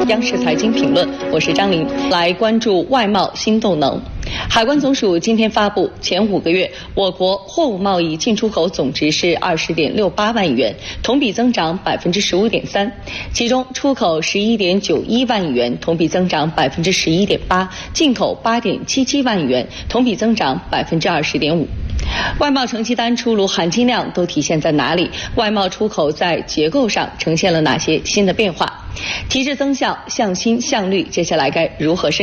央视财经评论，我是张琳，来关注外贸新动能。海关总署今天发布，前5个月我国货物贸易进出口总值是20.68万亿元，同比增长15.3%，其中出口11.91万亿元，同比增长11.8%，进口8.77万亿元，同比增长20.5%。外贸成绩单出炉含金量都体现在哪里？外贸出口在结构上呈现了哪些新的变化？提质增效、向心向绿，接下来该如何